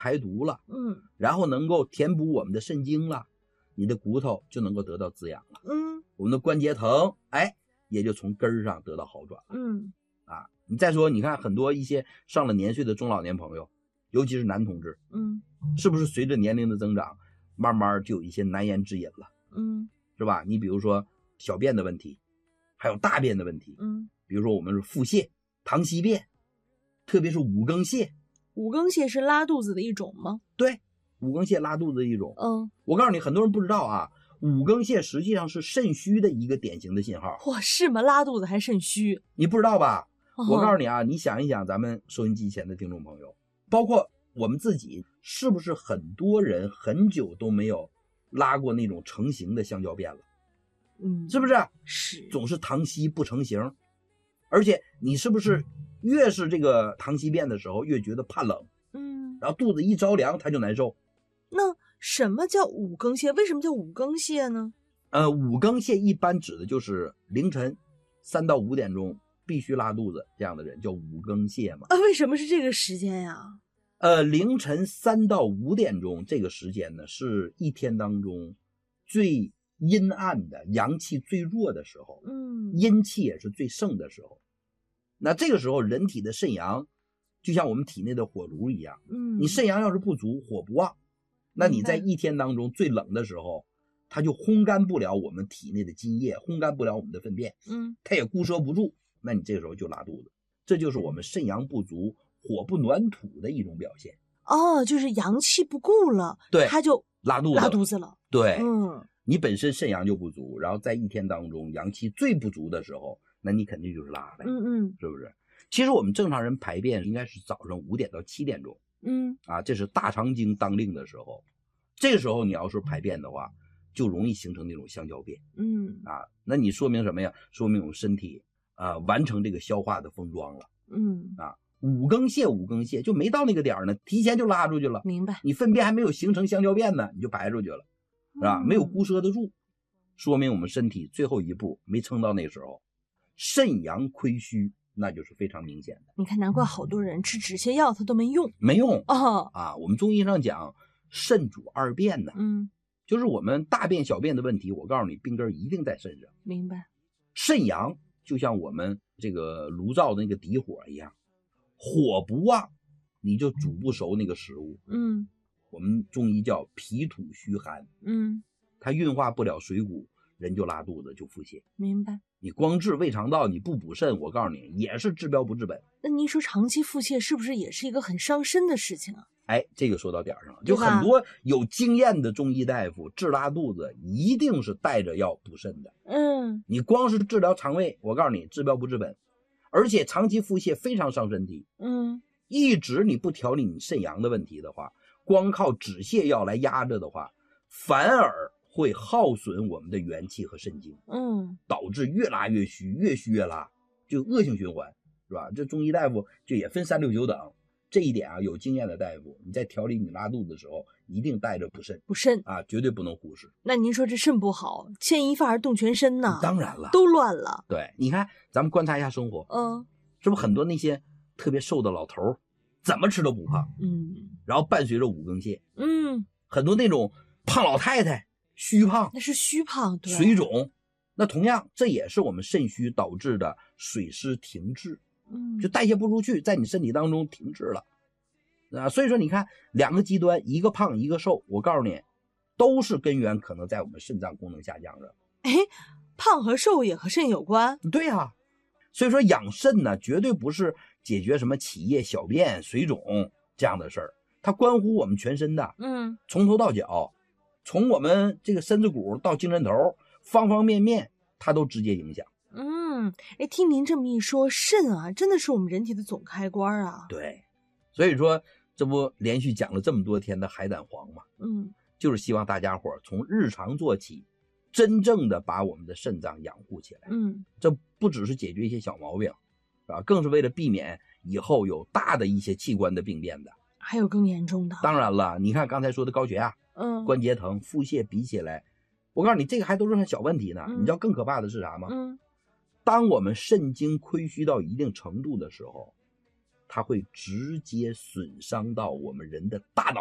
排毒了，然后能够填补我们的肾精了，你的骨头就能够得到滋养了，我们的关节疼，也就从根儿上得到好转了，你再说，你看很多一些上了年岁的中老年朋友，尤其是男同志，是不是随着年龄的增长，慢慢就有一些难言之隐了，是吧？你比如说小便的问题，还有大便的问题，比如说我们是腹泻、溏稀便，特别是五更泻。 五更泻是拉肚子的一种吗？ 对，五更泻拉肚子的一种。我告诉你，很多人不知道啊，五更泻实际上是肾虚的一个典型的信号。 哇，是吗？拉肚子还肾虚？ 你不知道吧？我告诉你啊，你想一想，咱们收音机前的听众朋友，包括我们自己，是不是很多人很久都没有拉过那种成型的香蕉便了？是不是？ 是， 总是溏稀不成形，而且你是不是越是这个溏稀便的时候，越觉得怕冷？然后肚子一着凉，它就难受。 那什么叫五更泻？为什么叫五更泻呢？ 五更泻一般指的就是凌晨3到5点钟必须拉肚子这样的人，叫五更泻嘛。 为什么是这个时间呀？ 凌晨3到5点钟这个时间呢，是一天当中最阴暗的，阳气最弱的时候，阴气也是最盛的时候。那这个时候人体的肾阳就像我们体内的火炉一样，你肾阳要是不足，火不旺，那你在一天当中最冷的时候，它就烘干不了我们体内的津液，烘干不了我们的粪便，它也固摄不住，那你这个时候就拉肚子。这就是我们肾阳不足，火不暖土的一种表现。 就是阳气不顾了， 对， 它就拉肚子了。对，你本身肾阳就不足，然后在一天当中阳气最不足的时候，那你肯定就是拉呗，是不是？其实我们正常人排便应该是早上5点到7点钟，这是大肠经当令的时候，这个时候你要是排便的话，就容易形成那种香蕉便，那你说明什么呀？说明我们身体完成这个消化的封装了，五更泻就没到那个点呢，提前就拉出去了， 明白？ 你粪便还没有形成香蕉便呢，你就排出去了，是吧？没有固摄得住，说明我们身体最后一步没撑到那时候，肾阳亏虚，那就是非常明显的。 你看，难怪好多人吃止泻药它都没用， 我们中医上讲肾主二便呢，就是我们大便小便的问题，我告诉你，病根一定在肾上。 明白？ 肾阳就像我们这个炉灶的那个底火一样，火不旺，你就煮不熟那个食物。我们中医叫脾土虚寒，它运化不了水谷，人就拉肚子，就腹泻。 明白？ 你光治胃肠道，你不补肾，我告诉你也是治标不治本。 那您说长期腹泻是不是也是一个很伤身的事情啊？ 这个说到点上了，就很多有经验的中医大夫治拉肚子一定是带着药补肾的。你光是治疗肠胃，我告诉你治标不治本，而且长期腹泻非常伤身体。一直你不调理你肾阳的问题的话，光靠止泻药来压着的话，反而会耗损我们的元气和肾精，导致越拉越虚，越虚越拉，就恶性循环，是吧？这中医大夫就也分3、6、9等，这一点有经验的大夫，你在调理你拉肚子的时候，一定带着补肾绝对不能忽视。 那您说这肾不好，牵一发而动全身呢？ 当然了， 都乱了。 对，你看咱们观察一下生活，是不是很多那些特别瘦的老头怎么吃都不胖，然后伴随着五更泻，很多那种胖老太太虚胖， 那是虚胖，对， 水肿，那同样这也是我们肾虚导致的水湿停滞，就代谢不出去，在你身体当中停滞了，所以说你看2个极端，一个胖一个瘦，我告诉你都是根源可能在我们肾脏功能下降着。 胖和瘦也和肾有关？ 对啊，所以说养肾呢绝对不是解决什么起夜小便水肿这样的事儿，它关乎我们全身的，从头到脚，从我们这个身子骨到精神头，方方面面它都直接影响。 听您这么一说，肾啊真的是我们人体的总开关啊。 对，所以说这不连续讲了这么多天的海胆黄嘛，就是希望大家伙从日常做起，真正的把我们的肾脏养护起来。这不只是解决一些小毛病，是吧？更是为了避免以后有大的一些器官的病变的。 还有更严重的？ 当然了，你看刚才说的高血压，关节疼、腹泻比起来，我告诉你这个还都是小问题呢。你知道更可怕的是啥吗？当我们肾精亏虚到一定程度的时候， 它会直接损伤到我们人的大脑。